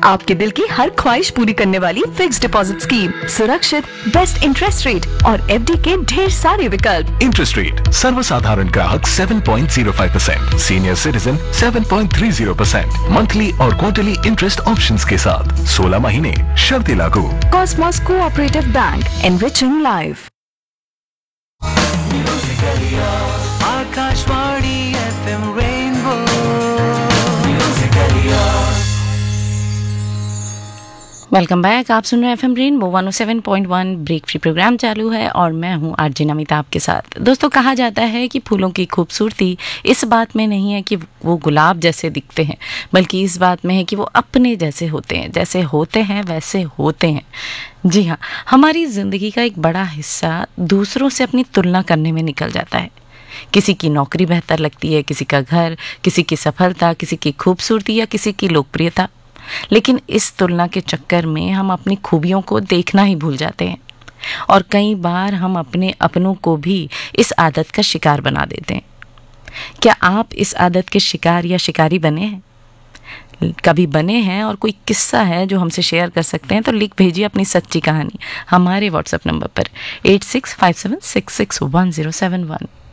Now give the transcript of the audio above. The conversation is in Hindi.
आपके दिल की हर ख्वाहिश पूरी करने वाली फिक्स डिपॉजिट स्कीम, सुरक्षित, बेस्ट इंटरेस्ट रेट और एफडी के ढेर सारे विकल्प। इंटरेस्ट रेट सर्वसाधारण ग्राहक 7.05%, सीनियर सिटीजन 7.30%, मंथली और क्वार्टरली इंटरेस्ट ऑप्शंस के साथ 16 महीने, शर्तें लागू। Cosmos cooperative bank, enriching life. Akashvani FM rainbow. Welcome back. आप सुन रहे हैं FM rainbow 107.1। Break free programme चालू है और मैं हूं आरजे नमिता आपके साथ। दोस्तों, कहा जाता है कि फूलों की खूबसूरती इस बात में नहीं है कि वो गुलाब जैसे दिखते हैं, बल्कि इस बात में है कि वो अपने जैसे होते हैं, जैसे होते हैं वैसे होते हैं। जी हाँ, हमारी ज़िंदगी का एक बड़ा हिस्सा दूसरों से अपनी तुलना करने में निकल जाता है। किसी की नौकरी बेहतर लगती है, किसी का घर, किसी की सफलता, किसी की खूबसूरती या किसी की लोकप्रियता। लेकिन इस तुलना के चक्कर में हम अपनी खूबियों को देखना ही भूल जाते हैं और कई बार हम अपने अपनों को भी इस आदत का शिकार बना देते हैं। क्या आप इस आदत के शिकार या शिकारी बने हैं? कभी बने हैं और कोई किस्सा है जो हमसे शेयर कर सकते हैं तो लिख भेजिए अपनी सच्ची कहानी हमारे व्हाट्सएप नंबर पर 8657661071।